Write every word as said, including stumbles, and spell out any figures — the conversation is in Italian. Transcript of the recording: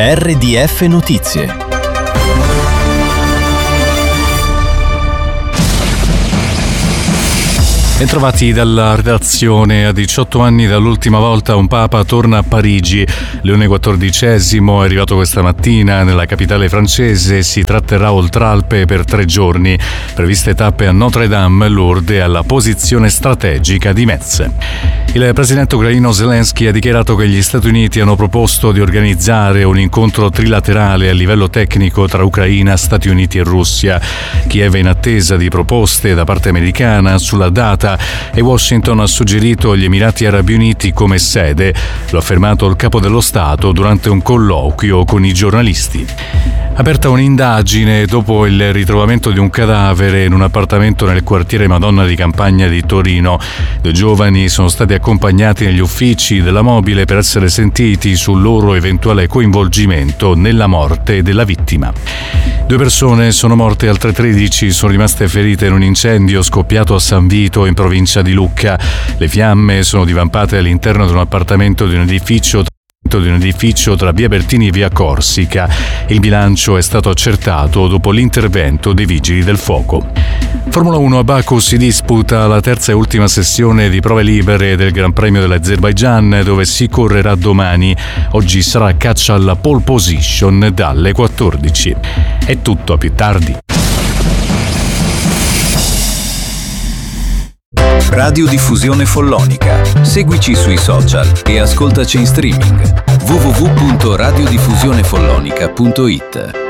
R D F Notizie. Bentrovati dalla redazione. A diciotto anni dall'ultima volta un papa torna a Parigi. Leone quattordicesimo è arrivato questa mattina nella capitale francese e si tratterrà oltre Alpe per tre giorni. Previste tappe a Notre Dame, Lourdes e alla posizione strategica di Metz. Il presidente ucraino Zelensky ha dichiarato che gli Stati Uniti hanno proposto di organizzare un incontro trilaterale a livello tecnico tra Ucraina, Stati Uniti e Russia. Kiev è in attesa di proposte da parte americana sulla data e Washington ha suggerito gli Emirati Arabi Uniti come sede. Lo ha affermato il capo dello Stato durante un colloquio con i giornalisti. Aperta un'indagine dopo il ritrovamento di un cadavere in un appartamento nel quartiere Madonna di Campagna di Torino. Due giovani sono stati accompagnati negli uffici della mobile per essere sentiti sul loro eventuale coinvolgimento nella morte della vittima. Due persone sono morte e altre tredici sono rimaste ferite in un incendio scoppiato a San Vito in provincia di Lucca. Le fiamme sono divampate all'interno di un appartamento di un edificio di un edificio tra via Bertini e via Corsica. Il bilancio è stato accertato dopo l'intervento dei vigili del fuoco. Formula uno, a Baku si disputa la terza e ultima sessione di prove libere del Gran Premio dell'Azerbaigian, dove si correrà domani. Oggi sarà caccia alla pole position dalle quattordici. È tutto, a più tardi. Radiodiffusione Follonica. Seguici sui social e ascoltaci in streaming. w w w punto radiodiffusionefollonica punto it